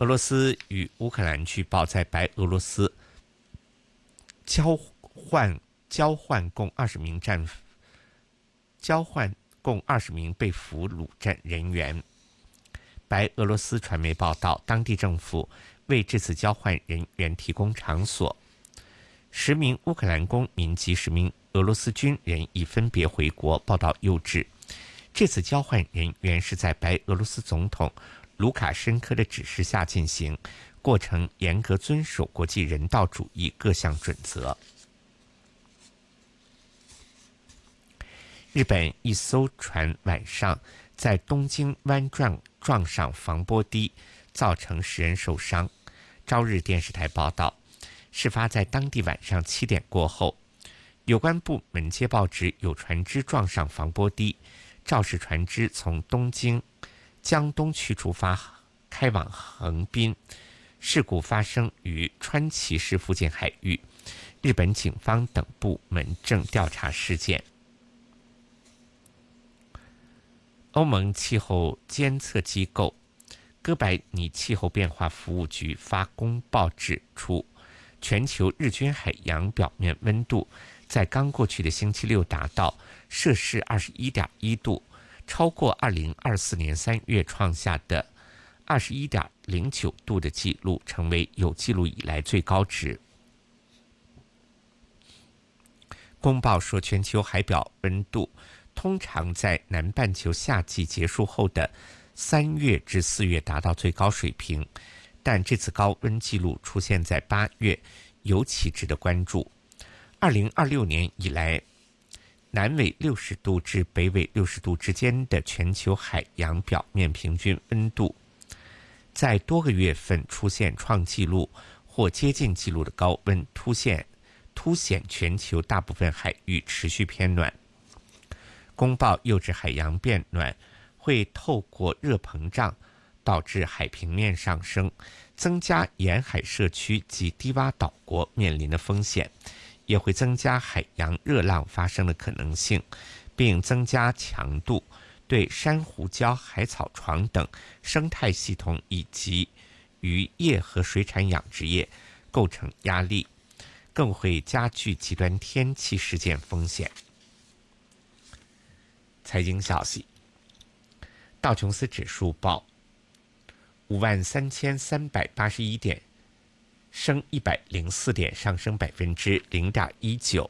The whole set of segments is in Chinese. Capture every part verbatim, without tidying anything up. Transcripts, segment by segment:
俄罗斯与乌克兰据报在白俄罗斯交换交换共二十名战交换共二十名被俘虏战人员。白俄罗斯传媒报道，当地政府为这次交换人员提供场所。十名乌克兰公民及十名俄罗斯军人已分别回国。报道又指，这次交换人员是在白俄罗斯总统卢卡申科的指示下进行，过程严格遵守国际人道主义各项准则。日本一艘船晚上在东京湾撞撞上防波堤，造成十人受伤。朝日电视台报道，事发在当地晚上七点过后，有关部门接报指有船只撞上防波堤，肇事船只从东京江东区出发，开往横滨。事故发生于川崎市附近海域，日本警方等部门正调查事件。欧盟气候监测机构哥白尼气候变化服务局发公报指出，全球日均海洋表面温度在刚过去的星期六达到摄氏 二十一点一度，超过二零二四年三月创下的 二十一点零九度的记录，成为有记录以来最高值。公报说，全球海表温度通常在南半球夏季结束后的三月至四月达到最高水平，但这次高温记录出现在八月，尤其值得关注。二零二六年以来，南纬六十度至北纬六十度之间的全球海洋表面平均温度，在多个月份出现创纪录或接近纪录的高温，凸显凸显全球大部分海域持续偏暖。公报又指，海洋变暖会透过热膨胀导致海平面上升，增加沿海社区及低洼岛国面临的风险，也会增加海洋热浪发生的可能性，并增加强度，对珊瑚礁、海草床等生态系统以及渔业和水产养殖业构成压力，更会加剧极端天气事件风险。财经消息，道琼斯指数报五万三千三百八十一点，升一百零四点，上升百分之零点一九。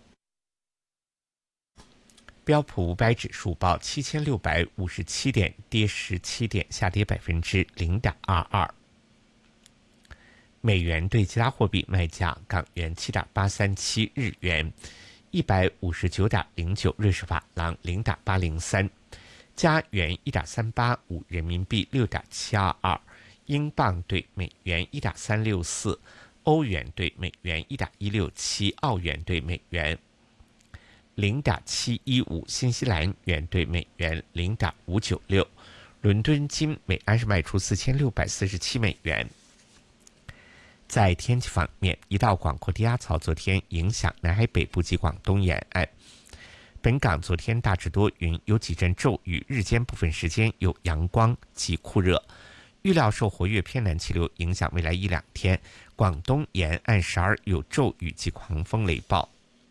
标普五百指数报七千六百五十七点，跌十七点，下跌百分之零点二二。美元对其他货币卖价：港元七点八三七，日元一百五十九点零九，瑞士法郎零点八零三，加元一点三八五，人民币六点七二二，英镑对美元一点三六四，欧元对美元一点一六七，澳元对美元零点七一五，新西兰元对美元零点五九六。伦敦金每安士卖出四千六百四十七美元。在天气方面，一道广阔低压槽昨天影响南海北部及广东沿岸。本港昨天大致多云，有几阵骤雨，日间部分时间有阳光及酷热。预料受活跃偏南气流影响，未来一两天广东沿岸时而有骤雨及狂风雷暴。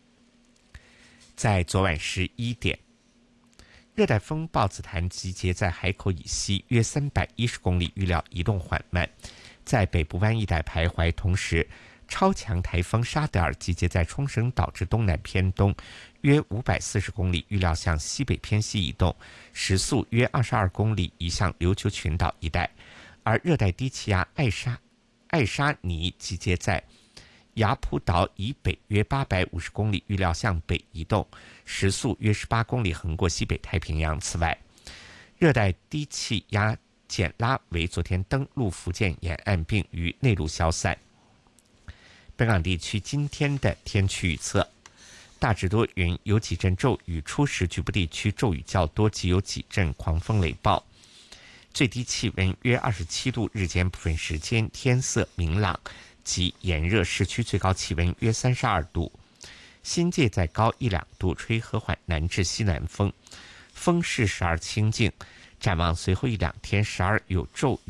在昨晚十一点，热带风暴紫檀集结在海口以西约三百一十公里，预料移动缓慢，在北部湾一带徘徊。同时，超强台风沙德尔集结在冲绳岛至东南偏东约五百四十公里，预料向西北偏西移动，时速约二十二公里，移向琉球群岛一带。而热带低气压艾莎艾莎尼集结在雅浦岛以北约八百五十公里，预料向北移动，时速约十八公里，横过西北太平洋。此外，热带低气压简拉维昨天登陆福建沿岸，并于内陆消散。本港地区今天的天气预测：大致多云，有几阵骤雨，初时局部地区骤雨较多，及有几阵狂风雷暴。最低气温约二十七度，日间部分时间天色明朗及炎热，市区最高气温约三十二度，新界再高一两度，吹和缓南至西南风，风势时而清劲。展望随后一两天时而有骤雨。